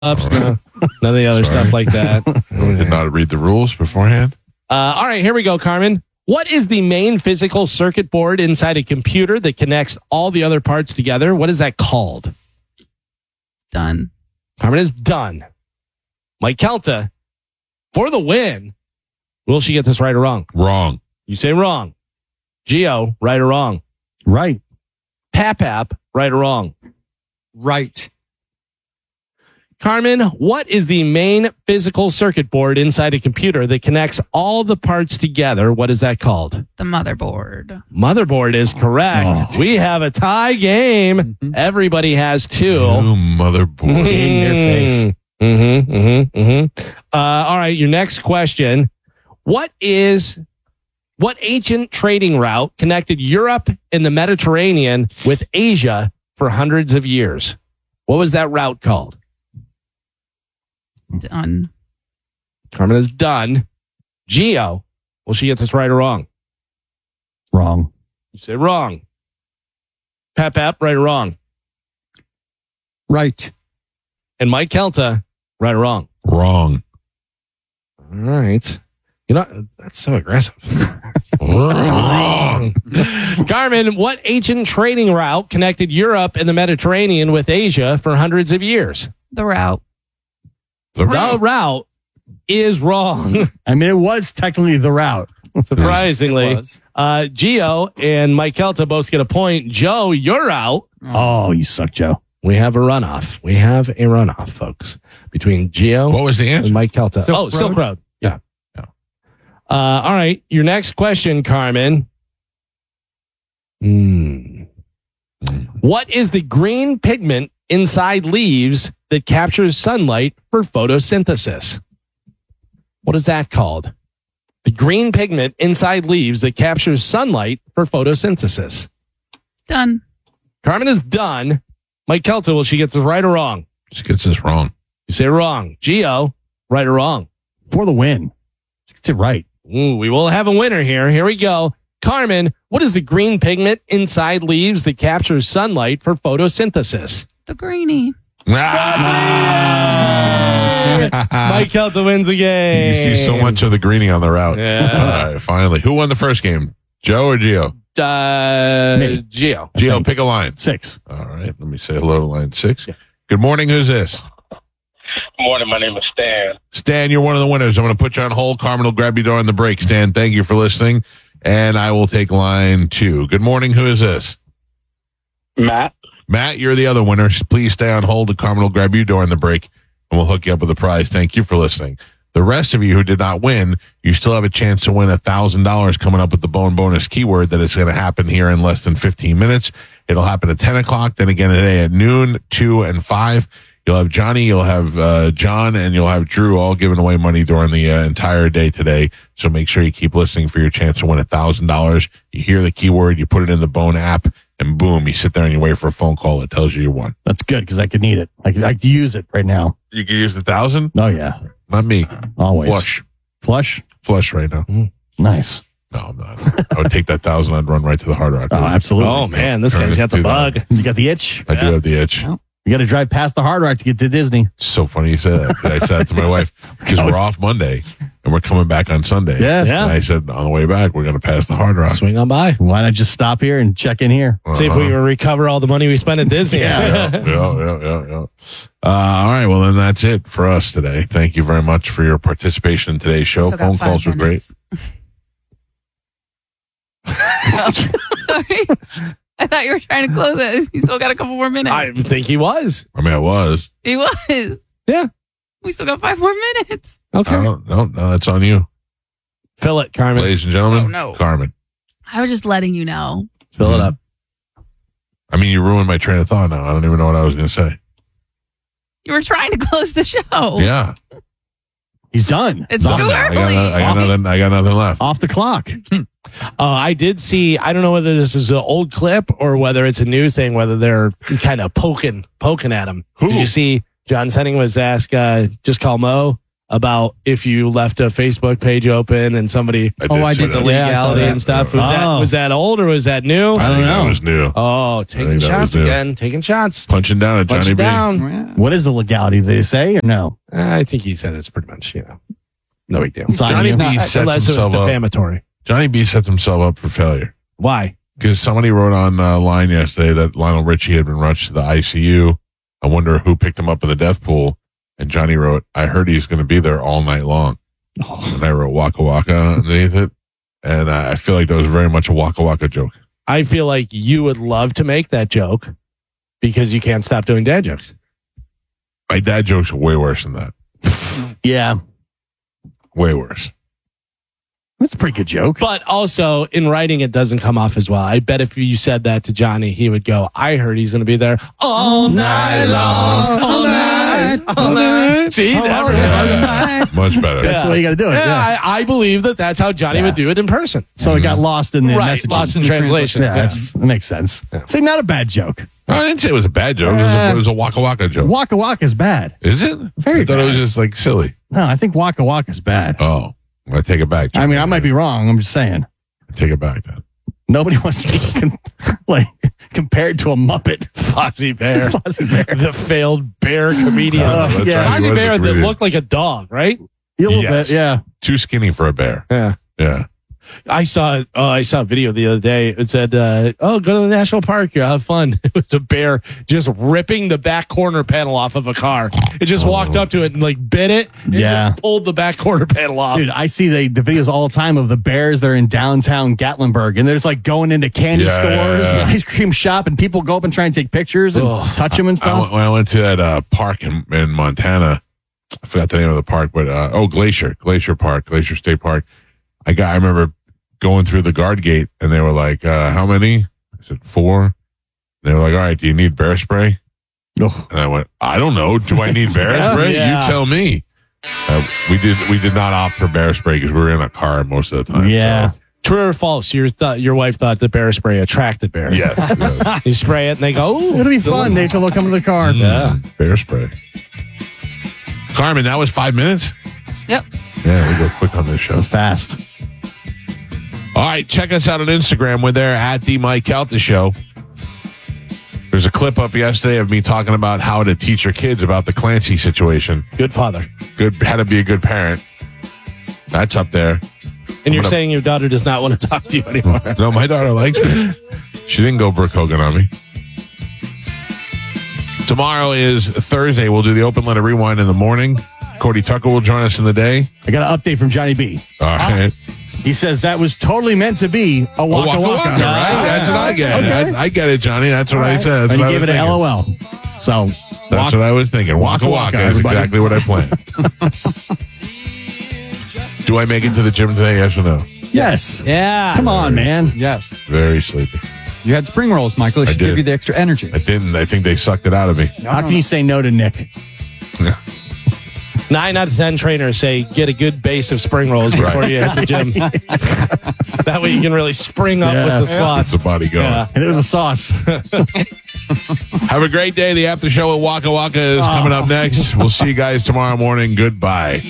none of the other stuff like that. Did not read the rules beforehand. All right, here we go, Carmen. What is the main physical circuit board inside a computer that connects all the other parts together? What is that called? Done. Carmen is done. Mike Kelta, for the win. Will she get this right or wrong? Wrong. You say wrong. Gio, right or wrong? Right. Pap, right or wrong? Right. Carmen, what is the main physical circuit board inside a computer that connects all the parts together? What is that called? The motherboard. Motherboard is correct. We have a tie game. Everybody has two. Oh, motherboard. In your face. All right, your next question. What ancient trading route connected Europe and the Mediterranean with Asia for hundreds of years? What was that route called? Done. Carmen is done. Gio, will she get this right or wrong? Wrong. You say wrong. Pap, right or wrong? Right. And Mike Kelta, right or wrong? Wrong. All right. You know, that's so aggressive. Wrong. Carmen, what ancient trading route connected Europe and the Mediterranean with Asia for hundreds of years? The route. The The route is wrong. I mean, it was technically the route. Surprisingly. It was. Gio and Mike Kelta both get a point. Joe, you're out. Oh, you suck, Joe. We have a runoff. Folks, between Gio What was the answer? and Mike Kelta. Silk Silk Road. Yeah. All right. Your next question, Carmen. What is the green pigment inside leaves that captures sunlight for photosynthesis? What is that called? The green pigment inside leaves that captures sunlight for photosynthesis. Done. Carmen is done. Mike Kelta, will she get this right or wrong? She gets this wrong. You say wrong. Gio, right or wrong? For the win. It's it right. Ooh, we will have a winner here. Here we go. Carmen, what is the green pigment inside leaves that captures sunlight for photosynthesis? The greenie. Mike Kelta wins the game. You see so much of the greenie on the route. Yeah. All right, finally. Who won the first game? Joe or Gio? Me. Gio. Gio, pick a line. 6. All right, let me say hello to line 6. Good morning. Who's this? Good morning. My name is Stan. Stan, you're one of the winners. I'm going to put you on hold. Carmen will grab you during the break. Stan, thank you for listening. And I will take line 2. Good morning. Who is this? Matt. Matt, you're the other winner. Please stay on hold. And Carmen will grab you during the break, and we'll hook you up with a prize. Thank you for listening. The rest of you who did not win, you still have a chance to win $1,000 coming up with the Bone Bonus keyword that is going to happen here in less than 15 minutes. It'll happen at 10 o'clock, then again today at noon, 2, and 5. You'll have Johnny, you'll have John, and you'll have Drew all giving away money during the entire day today. So make sure you keep listening for your chance to win $1,000. You hear the keyword, you put it in the Bone app, and boom, you sit there and you wait for a phone call that tells you you won. That's good because I could need it. I could use it right now. You can use 1,000? Oh, yeah. Not me. Always. Flush. Flush right now. Nice. No, I'm not. I would take that 1,000. I'd run right to the Hard Rock. Oh, absolutely. Oh, man, this guy's got the bug. You got the itch? I do have the itch. You got to drive past the Hard Rock to get to Disney. It's so funny you said that. I said that to my wife because we're off Monday and we're coming back on Sunday. Yeah. And I said, on the way back, we're going to pass the Hard Rock. Swing on by. Why not just stop here and check in here? See if we can recover all the money we spent at Disney. Yeah. All right. Well, then that's it for us today. Thank you very much for your participation in today's show. Still got Phone 5 calls were great. minutes. Sorry. I thought you were trying to close it. You still got a couple more minutes. I think he was. I mean, I was. He was. Yeah. We still got 5 more minutes. Okay. No, that's on you. Fill it, Carmen. Ladies and gentlemen, Oh, no. Carmen. I was just letting you know. Fill it up. I mean, you ruined my train of thought now. I don't even know what I was going to say. You were trying to close the show. Yeah. He's done. It's too early. I got nothing left. Off the clock. I did see, I don't know whether this is an old clip or whether it's a new thing, whether they're kind of poking at him. Who? Did you see John Senning was asked, just call Mo, about if you left a Facebook page open and somebody I Oh, I see did the that. see that. legality and stuff. Was that old or was that new? I think that know. was new. Oh, taking think that shots was new. again. Taking shots. Punching down at Punch Johnny it B. down. What is the legality? Did they say or no? I think he said it's pretty much, no big deal. It's on Johnny you. B sets Unless it was himself up. defamatory. Johnny B sets himself up for failure. Why? Because somebody wrote on line yesterday that Lionel Richie had been rushed to the ICU. I wonder who picked him up in the death pool. And Johnny wrote, I heard he's going to be there all night long. And I wrote Waka Waka underneath it. And I feel like that was very much a Waka Waka joke. I feel like you would love to make that joke because you can't stop doing dad jokes. My dad jokes are way worse than that. Yeah. Way worse. That's a pretty good joke. But also, in writing, it doesn't come off as well. I bet if you said that to Johnny, he would go, I heard he's going to be there all night long. All night. All night. See? Much better. That's the way you got to do it. Yeah, Yeah. I believe that's how Johnny Yeah. would do it in person. So it got lost in the Right. messaging. Lost in translation. Yeah, that makes sense. See, not a bad joke. I didn't say it was a bad joke. It was a Waka Waka joke. Waka Waka is bad. Is it? Very I thought it was bad. just like silly. No, I think Waka Waka is bad. Oh, I take it back. I mean, I might be wrong. I'm just saying. Take it back then. Nobody wants to be compared to a Muppet. Fozzie Bear. Fozzie Bear. The failed bear comedian. That's yeah. right, he Fozzie was Bear a that comedian. looked like a dog, right? A little Yes. bit, yeah. Too skinny for a bear. Yeah. Yeah. I saw a video the other day. It said, go to the national park. You'll have fun. It was a bear just ripping the back corner panel off of a car. It just walked up to it and bit it. And Yeah. just pulled the back corner panel off. Dude, I see the videos all the time of the bears. They're in downtown Gatlinburg, and they're just going into candy Yeah, stores yeah, yeah. and ice cream shop, and people go up and try and take pictures and touch them and stuff. When I went to that park in Montana, I forgot the name of the park, but Glacier Park, Glacier State Park. I remember going through the guard gate, and they were like, "How many?" I said 4. And they were like, "All right, do you need bear spray?" Oh. And I went, "I don't know. Do I need bear spray? Yeah. You tell me." We did not opt for bear spray because we were in a car most of the time. Yeah. So, True or false? Your wife thought the bear spray attracted bears. yes. yes. You spray it and they go, ooh. It'll be fun. They can look come to the car. Yeah. Bear spray. Carmen, that was 5 minutes. Yep. Yeah, we go quick on this show. Fast. All right, check us out on Instagram. We're there at the Mike Calta Show. There's a clip up yesterday of me talking about how to teach your kids about the Clancy situation. Good father. How to be a good parent. That's up there. And you're gonna- saying your daughter does not want to talk to you anymore. No, my daughter likes me. She didn't go Brooke Hogan on me. Tomorrow is Thursday. We'll do the open letter rewind in the morning. Cody Tucker will join us in the day. I got an update from Johnny B. All right. He says that was totally meant to be a Waka Waka. Right? That's what I get. Okay. I get it, Johnny. That's what I said. That's And what he I gave was it an thinking. LOL. So, That's what I was thinking. Waka Waka Waka is everybody. exactly what I planned. Do I make it to the gym today? Yes or no? yes. Yeah. Come on, man. Yes. Very sleepy. You had spring rolls, Michael. It should did. give you the extra energy. I didn't. I think they sucked it out of me. How can you say no to Nick? 9 out of 10 trainers say get a good base of spring rolls before you hit the gym. That way you can really spring up Yeah. with the squats. It's the body going. Yeah. And it was a sauce. Have a great day. The after show at Waka Waka is coming up next. We'll see you guys tomorrow morning. Goodbye.